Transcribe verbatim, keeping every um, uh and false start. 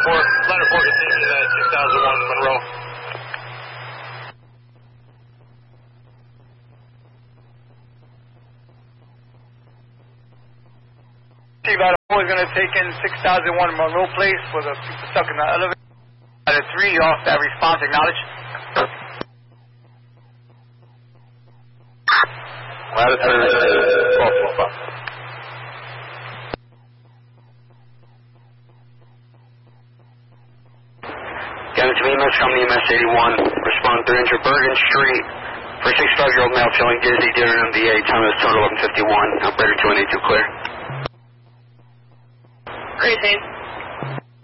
four, Leonard four continues at six thousand one Monroe. Leonard four is going to take in six thousand one Monroe Place for the people stuck in the elevator. Ladder three, off that response, acknowledge. Ladder three, twelve twelve five. Gunner to E M S from E M S eighty-one. Respond three hundred Bergen Street. For a sixty-five-year-old male feeling dizzy, dinner M V A. Time is total eleven fifty-one. Operator two one eight two clear. Great, thanks.